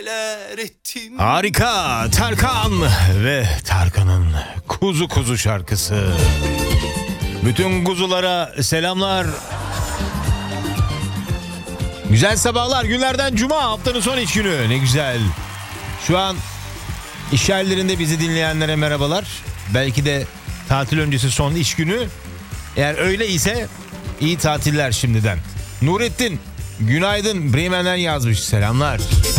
neler ettim. Harika, Tarkan ve Tarkan'ın Kuzu Kuzu şarkısı. Bütün kuzulara selamlar. Güzel sabahlar, günlerden cuma, haftanın son iş günü. Ne güzel. Şu an iş yerlerinde bizi dinleyenlere merhabalar. Belki de tatil öncesi son iş günü. Eğer öyle ise iyi tatiller şimdiden. Nurettin, günaydın, Bremen'den yazmış, selamlar.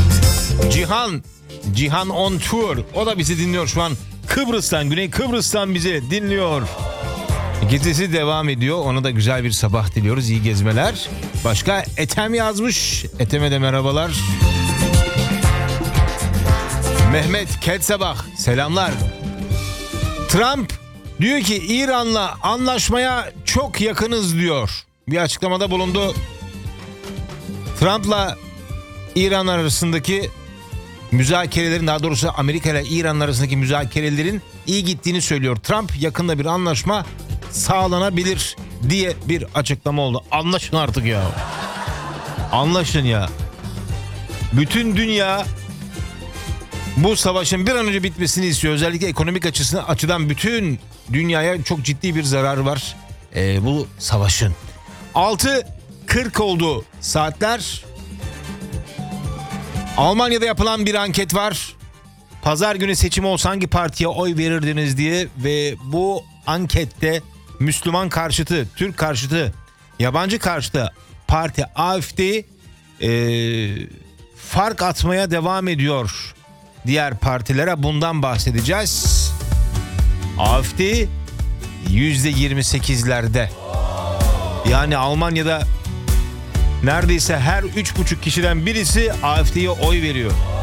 Cihan on tour, o da bizi dinliyor şu an. Kıbrıs'tan, Güney Kıbrıs'tan bizi dinliyor. Gecesi devam ediyor, ona da güzel bir sabah diliyoruz, iyi gezmeler. Başka Etem yazmış, Etem'e de merhabalar. Mehmet Ketsabah, selamlar. Trump diyor ki İran'la anlaşmaya çok yakınız diyor. Bir açıklamada bulundu. Trump'la İran arasındaki müzakerelerin, daha doğrusu Amerika ile İran arasındaki müzakerelerin iyi gittiğini söylüyor. Trump yakında bir anlaşma sağlanabilir diye bir açıklama oldu. Anlaşın artık ya. Anlaşın ya. Bütün dünya bu savaşın bir an önce bitmesini istiyor. Özellikle ekonomik açıdan bütün dünyaya çok ciddi bir zararı var bu savaşın. 6:40 oldu saatler. Almanya'da yapılan bir anket var. Pazar günü seçim olsa hangi partiye oy verirdiniz diye ve bu ankette Müslüman karşıtı, Türk karşıtı, yabancı karşıtı parti AfD fark atmaya devam ediyor diğer partilere. Bundan bahsedeceğiz. AfD %28'lerde. Yani Almanya'da neredeyse her 3,5 kişiden birisi AfD'ye oy veriyor.